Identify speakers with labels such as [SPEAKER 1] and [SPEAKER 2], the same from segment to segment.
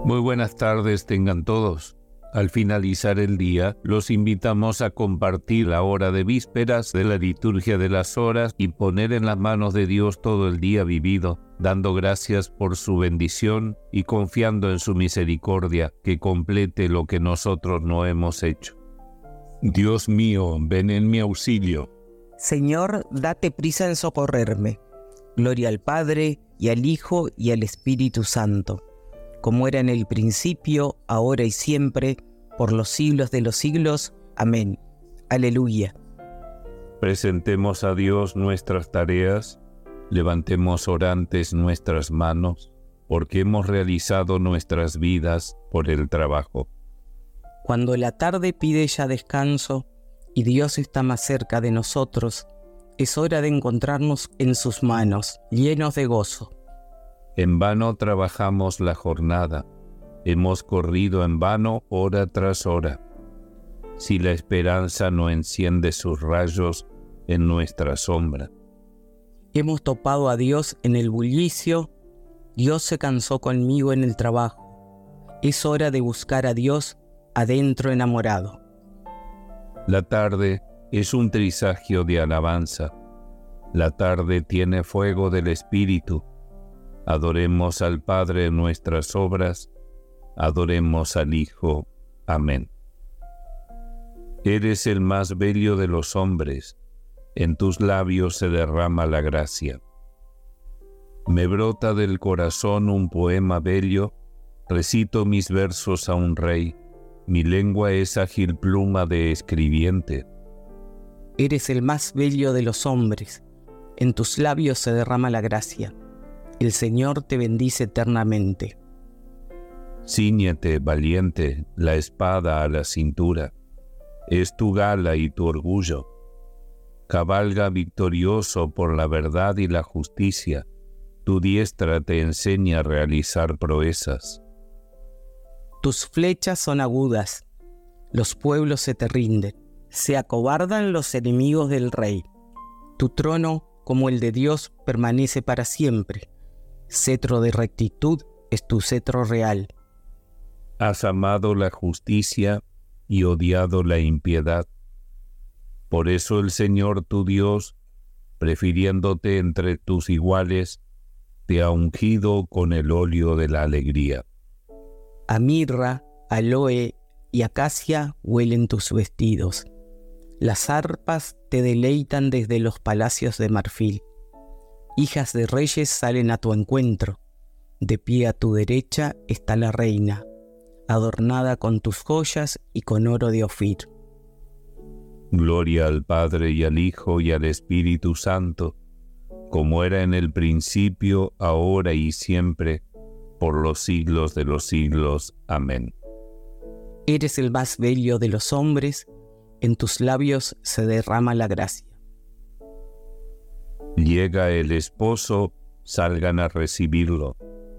[SPEAKER 1] Muy buenas tardes tengan todos. Al finalizar el día, los invitamos a compartir la hora de vísperas de la liturgia de las horas y poner en las manos de Dios todo el día vivido, dando gracias por su bendición y confiando en su misericordia que complete lo que nosotros no hemos hecho. Dios mío, ven en mi auxilio.
[SPEAKER 2] Señor, date prisa en socorrerme. Gloria al Padre, y al Hijo, y al Espíritu Santo, como era en el principio, ahora y siempre, por los siglos de los siglos. Amén. Aleluya.
[SPEAKER 1] Presentemos a Dios nuestras tareas, levantemos orantes nuestras manos, porque hemos realizado nuestras vidas por el trabajo.
[SPEAKER 2] Cuando la tarde pide ya descanso, y Dios está más cerca de nosotros, es hora de encontrarnos en sus manos, llenos de gozo.
[SPEAKER 1] En vano trabajamos la jornada, hemos corrido en vano hora tras hora. Si la esperanza no enciende sus rayos en nuestra sombra.
[SPEAKER 2] Hemos topado a Dios en el bullicio, Dios se cansó conmigo en el trabajo. Es hora de buscar a Dios adentro enamorado.
[SPEAKER 1] La tarde es un trisagio de alabanza. La tarde tiene fuego del Espíritu. Adoremos al Padre en nuestras obras, adoremos al Hijo. Amén. Eres el más bello de los hombres, en tus labios se derrama la gracia. Me brota del corazón un poema bello, recito mis versos a un rey, mi lengua es ágil pluma de escribiente.
[SPEAKER 2] Eres el más bello de los hombres, en tus labios se derrama la gracia. El Señor te bendice eternamente.
[SPEAKER 1] Cíñete, valiente, la espada a la cintura. Es tu gala y tu orgullo. Cabalga victorioso por la verdad y la justicia. Tu diestra te enseña a realizar proezas.
[SPEAKER 2] Tus flechas son agudas. Los pueblos se te rinden. Se acobardan los enemigos del rey. Tu trono, como el de Dios, permanece para siempre. Cetro de rectitud es tu cetro real.
[SPEAKER 1] Has amado la justicia y odiado la impiedad. Por eso el Señor tu Dios, prefiriéndote entre tus iguales, te ha ungido con el óleo de la alegría.
[SPEAKER 2] A mirra, aloe y acacia huelen tus vestidos. Las arpas te deleitan desde los palacios de marfil. Hijas de reyes salen a tu encuentro. De pie a tu derecha está la reina, adornada con tus joyas y con oro de Ofir.
[SPEAKER 1] Gloria al Padre y al Hijo y al Espíritu Santo, como era en el principio, ahora y siempre, por los siglos de los siglos. Amén.
[SPEAKER 2] Eres el más bello de los hombres, en tus labios se derrama la gracia.
[SPEAKER 1] Llega el esposo, salgan a recibirlo.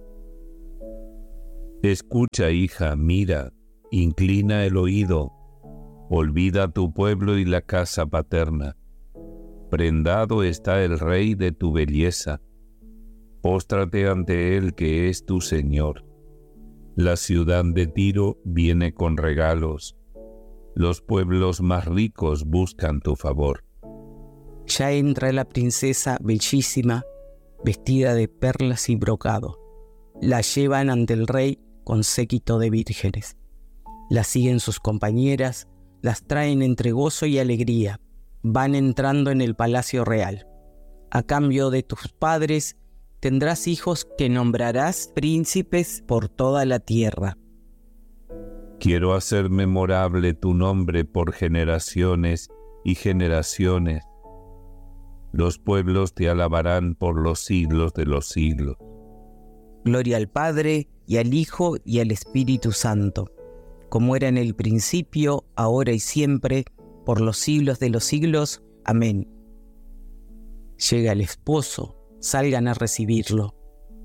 [SPEAKER 1] Escucha, hija, mira, inclina el oído, olvida tu pueblo y la casa paterna. Prendado está el rey de tu belleza. Póstrate ante él que es tu Señor. La ciudad de Tiro viene con regalos. Los pueblos más ricos buscan tu favor.
[SPEAKER 2] Ya entra la princesa bellísima, vestida de perlas y brocado. La llevan ante el rey con séquito de vírgenes. La siguen sus compañeras, las traen entre gozo y alegría. Van entrando en el palacio real. A cambio de tus padres, tendrás hijos que nombrarás príncipes por toda la tierra.
[SPEAKER 1] Quiero hacer memorable tu nombre por generaciones y generaciones. Los pueblos te alabarán por los siglos de los siglos.
[SPEAKER 2] Gloria al Padre, y al Hijo, y al Espíritu Santo, como era en el principio, ahora y siempre, por los siglos de los siglos. Amén. Llega el esposo, salgan a recibirlo.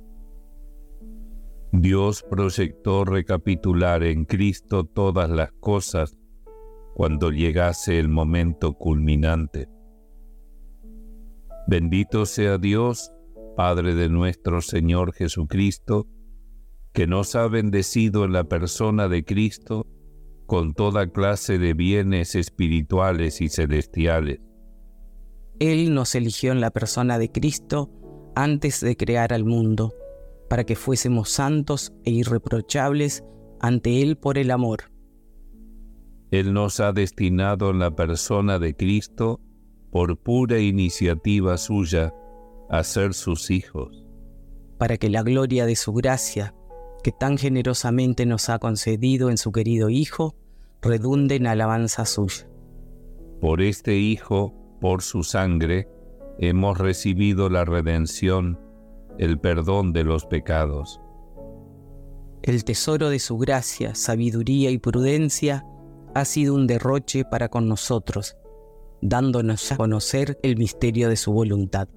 [SPEAKER 1] Dios proyectó recapitular en Cristo todas las cosas cuando llegase el momento culminante. Bendito sea Dios, Padre de nuestro Señor Jesucristo, que nos ha bendecido en la persona de Cristo con toda clase de bienes espirituales y celestiales.
[SPEAKER 2] Él nos eligió en la persona de Cristo antes de crear al mundo, para que fuésemos santos e irreprochables ante Él por el amor.
[SPEAKER 1] Él nos ha destinado en la persona de Cristo, por pura iniciativa suya, a ser sus hijos,
[SPEAKER 2] para que la gloria de su gracia, que tan generosamente nos ha concedido en su querido Hijo, redunde en alabanza suya.
[SPEAKER 1] Por este Hijo, por su sangre, hemos recibido la redención, el perdón de los pecados.
[SPEAKER 2] El tesoro de su gracia, sabiduría y prudencia ha sido un derroche para con nosotros, dándonos a conocer el misterio de su voluntad.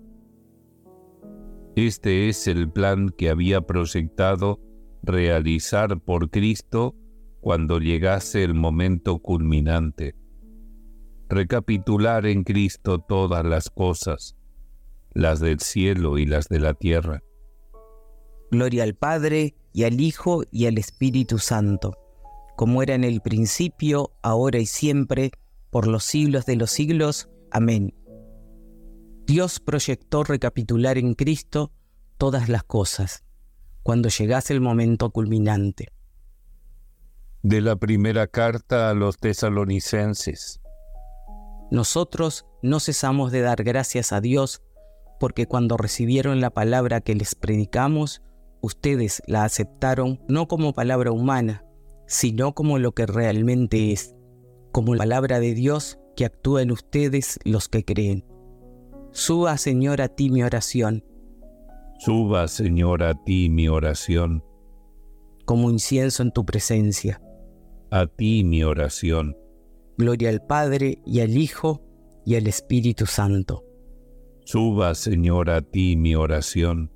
[SPEAKER 1] Este es el plan que había proyectado realizar por Cristo cuando llegase el momento culminante. Recapitular en Cristo todas las cosas, las del cielo y las de la tierra.
[SPEAKER 2] Gloria al Padre, y al Hijo, y al Espíritu Santo, como era en el principio, ahora y siempre, por los siglos de los siglos. Amén. Dios proyectó recapitular en Cristo todas las cosas, cuando llegase el momento culminante.
[SPEAKER 1] De la primera carta a los tesalonicenses.
[SPEAKER 2] Nosotros no cesamos de dar gracias a Dios, porque cuando recibieron la palabra que les predicamos, ustedes la aceptaron no como palabra humana, sino como lo que realmente es, como la palabra de Dios que actúa en ustedes los que creen. Suba, Señor, a ti mi oración.
[SPEAKER 1] Suba, Señor, a ti mi oración.
[SPEAKER 2] Como incienso en tu presencia.
[SPEAKER 1] A ti mi oración.
[SPEAKER 2] Gloria al Padre, y al Hijo, y al Espíritu Santo.
[SPEAKER 1] Suba, Señor, a ti mi oración.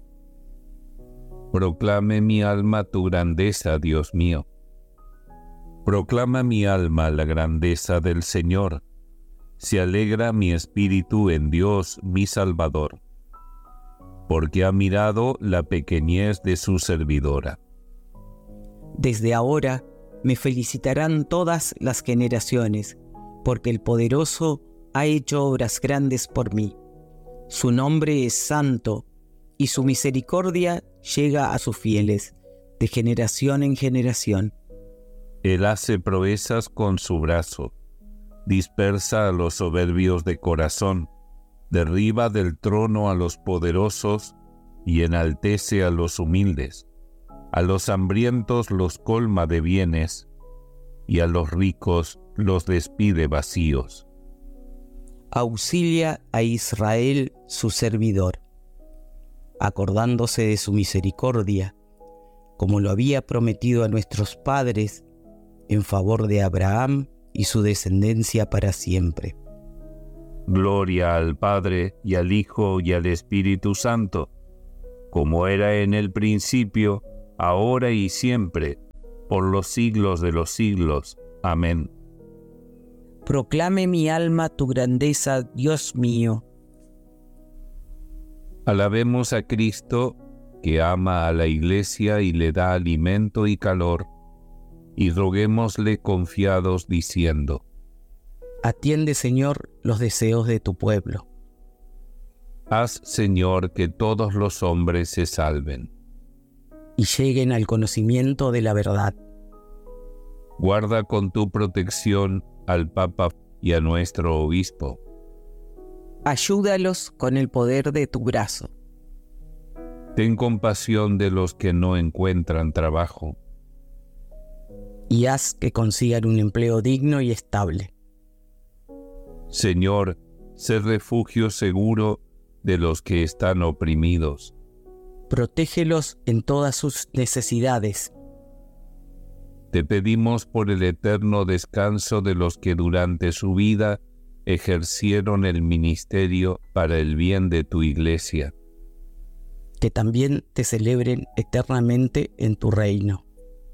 [SPEAKER 1] Proclame mi alma tu grandeza, Dios mío. Proclama mi alma la grandeza del Señor. Se alegra mi espíritu en Dios, mi Salvador, porque ha mirado la pequeñez de su servidora.
[SPEAKER 2] Desde ahora me felicitarán todas las generaciones, porque el Poderoso ha hecho obras grandes por mí. Su nombre es santo, y su misericordia llega a sus fieles, de generación en generación.
[SPEAKER 1] Él hace proezas con su brazo, dispersa a los soberbios de corazón, derriba del trono a los poderosos y enaltece a los humildes. A los hambrientos los colma de bienes, y a los ricos los despide vacíos.
[SPEAKER 2] Auxilia a Israel su servidor, acordándose de su misericordia, como lo había prometido a nuestros padres, en favor de Abraham y su descendencia para siempre.
[SPEAKER 1] Gloria al Padre, y al Hijo, y al Espíritu Santo, como era en el principio, ahora y siempre, por los siglos de los siglos. Amén.
[SPEAKER 2] Proclame mi alma tu grandeza, Dios mío.
[SPEAKER 1] Alabemos a Cristo, que ama a la Iglesia y le da alimento y calor, y roguémosle confiados diciendo:
[SPEAKER 2] Atiende, Señor, los deseos de tu pueblo.
[SPEAKER 1] Haz, Señor, que todos los hombres se salven
[SPEAKER 2] y lleguen al conocimiento de la verdad.
[SPEAKER 1] Guarda con tu protección al Papa y a nuestro Obispo.
[SPEAKER 2] Ayúdalos con el poder de tu brazo.
[SPEAKER 1] Ten compasión de los que no encuentran trabajo.
[SPEAKER 2] Y haz que consigan un empleo digno y estable.
[SPEAKER 1] Señor, sé refugio seguro de los que están oprimidos.
[SPEAKER 2] Protégelos en todas sus necesidades.
[SPEAKER 1] Te pedimos por el eterno descanso de los que durante su vida ejercieron el ministerio para el bien de tu Iglesia.
[SPEAKER 2] Que también te celebren eternamente en tu reino.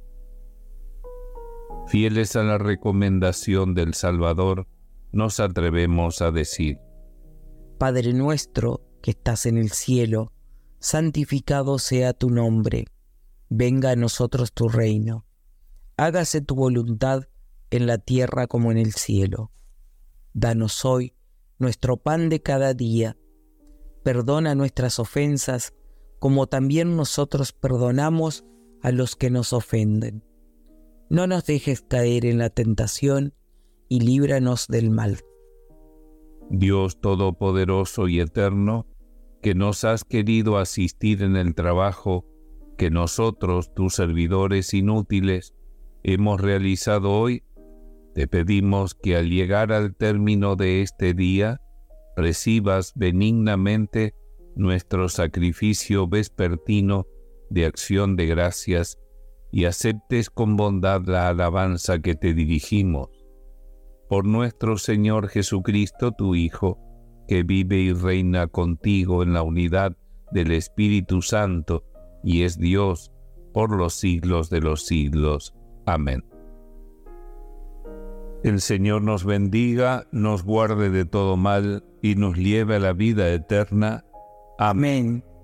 [SPEAKER 1] Fieles a la recomendación del Salvador, nos atrevemos a decir:
[SPEAKER 2] Padre nuestro que estás en el cielo, santificado sea tu nombre. Venga a nosotros tu reino. Hágase tu voluntad en la tierra como en el cielo. Danos hoy nuestro pan de cada día. Perdona nuestras ofensas, como también nosotros perdonamos a los que nos ofenden. No nos dejes caer en la tentación y líbranos del mal.
[SPEAKER 1] Dios Todopoderoso y Eterno, que nos has querido asistir en el trabajo que nosotros, tus servidores inútiles, hemos realizado hoy, te pedimos que al llegar al término de este día, recibas benignamente nuestro sacrificio vespertino de acción de gracias y aceptes con bondad la alabanza que te dirigimos. Por nuestro Señor Jesucristo, tu Hijo, que vive y reina contigo en la unidad del Espíritu Santo y es Dios por los siglos de los siglos. Amén. El Señor nos bendiga, nos guarde de todo mal y nos lleve a la vida eterna. Amén.